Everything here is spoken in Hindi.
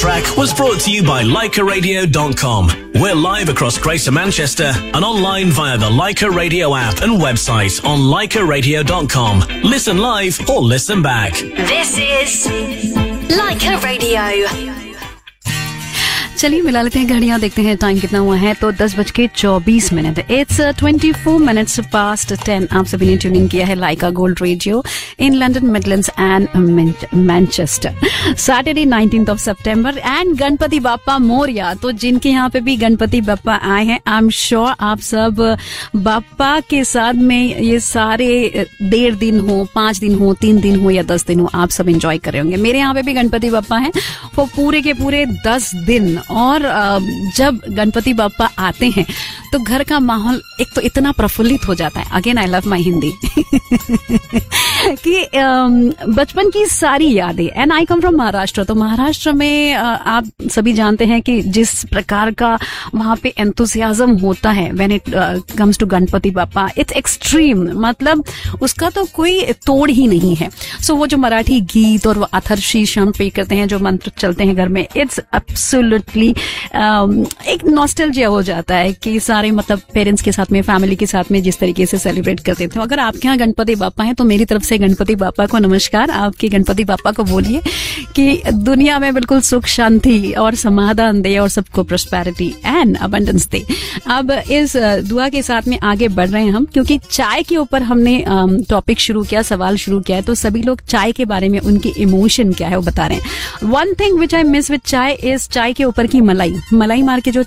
Track was brought to you by LeicaRadio.com. We're live across Greater Manchester and online via the Leica Radio app and website on LeicaRadio.com. Listen live or listen back. This is Leica Radio. चलिए मिला लेते हैं घड़ियां, देखते हैं टाइम कितना हुआ है। तो 10:24। It's 24 minutes past 10। आप सभी ने ट्यूनिंग किया है लाइका gold radio in London, Midlands and Manchester. Saturday 19 September and Ganpati Bappa Morya. तो जिनके यहाँ पे भी गणपति बाप्पा आए हैं, आई एम श्योर आप सब बाप्पा के साथ में ये सारे 1.5 दिन हो, 5 दिन हो, 3 दिन हो या 10 दिन हो, आप सब एंजॉय कर रहे होंगे। मेरे यहाँ पे भी गणपति बाप्पा हैं वो पूरे के पूरे 10 दिन। और जब गणपति बाप्पा आते हैं तो घर का माहौल एक तो इतना प्रफुल्लित हो जाता है। Again I love my Hindi कि बचपन की सारी यादें। And I come from Maharashtra. तो महाराष्ट्र में आप सभी जानते हैं कि जिस प्रकार का वहां पे एंथुसियाज्म होता है when it comes to Ganpati Bappa, it's extreme. मतलब उसका तो कोई तोड़ ही नहीं है। सो वो जो मराठी गीत और वो अथर्शीशम पे करते हैं, जो मंत्र चलते हैं घर में, इट्स एब्सोल्युटली एक नॉस्टैल्जिया हो जाता है कि सारे मतलब पेरेंट्स के साथ में, फैमिली के साथ में जिस तरीके से सेलिब्रेट करते थे। अगर आपके यहाँ गणपति बाप्पा हैं तो मेरी तरफ से गणपति बाप्पा को नमस्कार। आपके गणपति बाप्पा को बोलिए कि दुनिया में बिल्कुल सुख शांति और समाधान दे और सबको प्रोस्पेरिटी एंड अबंडेंस दे। अब इस दुआ के साथ में आगे बढ़ रहे हैं हम, क्योंकि चाय के ऊपर हमने टॉपिक शुरू किया, सवाल शुरू किया है। तो सभी लोग चाय के बारे में उनकी इमोशन क्या है वो बता रहे हैं। One thing which I miss with चाय इज चाय के ऊपर की मलाई मार के जो